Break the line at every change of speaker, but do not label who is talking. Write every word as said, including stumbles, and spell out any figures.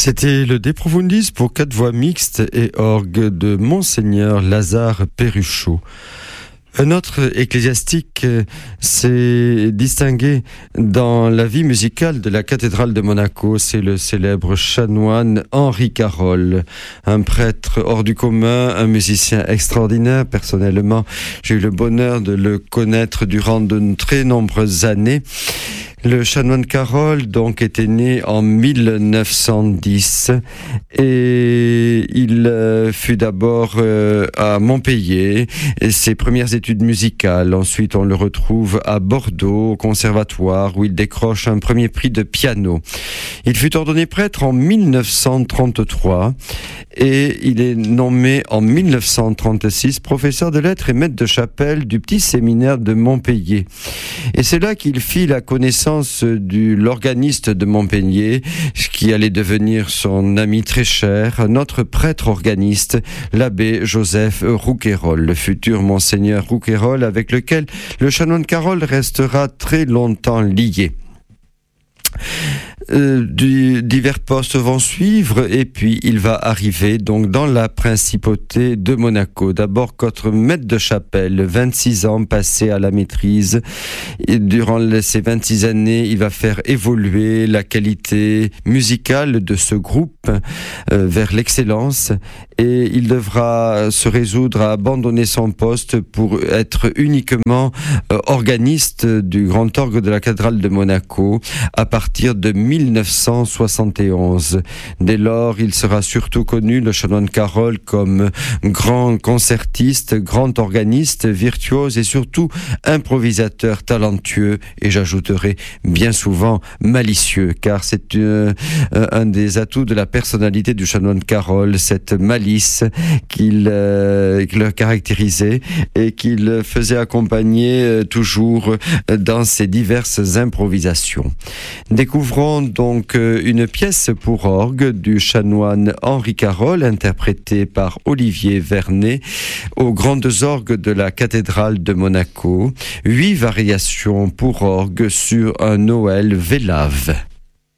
C'était le De Profundis pour quatre voix mixtes et orgue de Monseigneur Lazare Perruchot. Un autre ecclésiastique s'est distingué dans la vie musicale de la cathédrale de Monaco, c'est le célèbre chanoine Henri Carol, un prêtre hors du commun, un musicien extraordinaire. Personnellement, j'ai eu le bonheur de le connaître durant de très nombreuses années. Le chanoine Carol, donc, était né en mille neuf cent dix et il euh, fut d'abord euh, à Montpellier, et ses premières études musicales. Ensuite, on le retrouve à Bordeaux, au conservatoire, où il décroche un premier prix de piano. Il fut ordonné prêtre en mille neuf cent trente-trois et il est nommé en mille neuf cent trente-six professeur de lettres et maître de chapelle du petit séminaire de Montpellier. Et c'est là qu'il fit la connaissance de l'organiste de Montpellier, qui allait devenir son ami très cher, notre prêtre organiste, l'abbé Joseph Rouquayrol, le futur monseigneur Rouquayrol, avec lequel le chanoine Carol restera très longtemps lié. Euh, du, divers postes vont suivre et puis il va arriver donc dans la principauté de Monaco. D'abord contre maître de chapelle, vingt-six ans passés à la maîtrise. Et durant ces vingt-six années, il va faire évoluer la qualité musicale de ce groupe euh, vers l'excellence, et il devra se résoudre à abandonner son poste pour être uniquement euh, organiste du grand orgue de la cathédrale de Monaco à partir de mille neuf cent soixante et onze. Dès lors, il sera surtout connu, le chanoine Carol, comme grand concertiste, grand organiste, virtuose et surtout improvisateur talentueux, et j'ajouterai bien souvent malicieux, car c'est euh, un des atouts de la personnalité du chanoine Carol, cette malice qu'il, euh, qui le caractérisait et qu'il faisait accompagner euh, toujours dans ses diverses improvisations. Découvrons donc une pièce pour orgue du chanoine Henri Carol, interprétée par Olivier Vernet aux grandes orgues de la cathédrale de Monaco. Huit variations pour orgue sur un Noël Vélave.